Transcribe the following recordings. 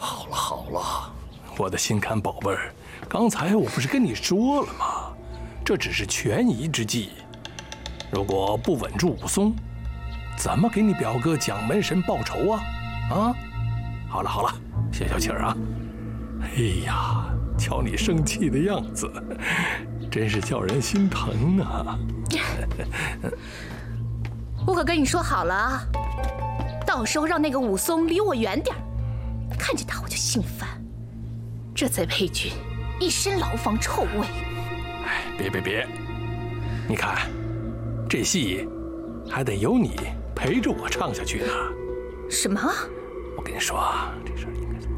好了好了，我的心肝宝贝儿，刚才我不是跟你说了吗？这只是权宜之计，如果不稳住武松，怎么给你表哥蒋门神报仇啊？啊！好了好了，消消气儿啊！哎呀，瞧你生气的样子，真是叫人心疼啊！ 我可跟你说好了啊，到时候让那个武松离我远点儿，看见他我就心烦。这贼配军一身牢房臭味。 哎，别，你看，这戏还得有你陪着我唱下去呢。 什么？ 我跟你说啊，这事儿应该怎么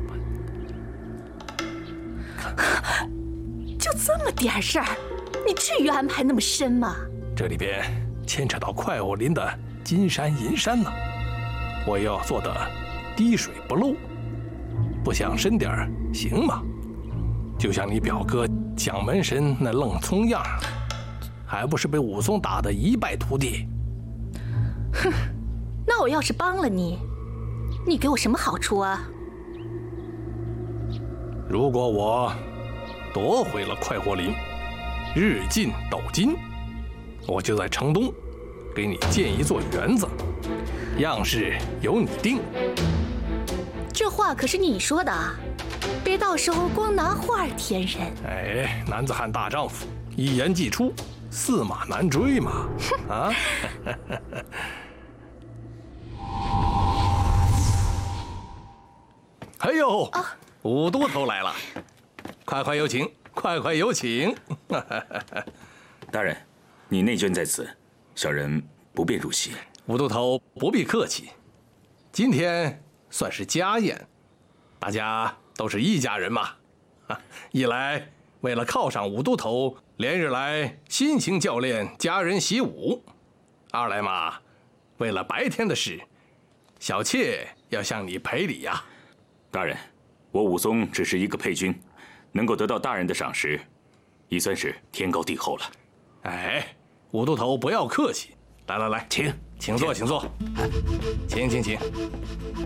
办？ 就这么点事儿，你至于安排那么深吗？ 这里边牵扯到快活林的金山银山呢，我要做的滴水不漏，不想深点儿行吗？就像你表哥蒋门神那愣葱样，还不是被武松打得一败涂地？ 哼，那我要是帮了你，你给我什么好处啊？ 如果我夺回了快活林，日进斗金，我就在城东给你建一座园子，样式由你定。 这话可是你说的啊，别到时候光拿话填人。 哎，男子汉大丈夫，一言既出，驷马难追嘛！啊！哎呦，武都头来了，快有请，快有请！ 大人，你内眷在此，小人不便入席。 武都头不必客气，今天算是家宴，大家都是一家人嘛。一来为了犒赏武都头连日来辛勤教练家人习武，二来嘛，为了白天的事，小妾要向你赔礼呀。 大人，我武松只是一个配军，能够得到大人的赏识，已算是天高地厚了。 哎，武都头不要客气，来，请坐，请。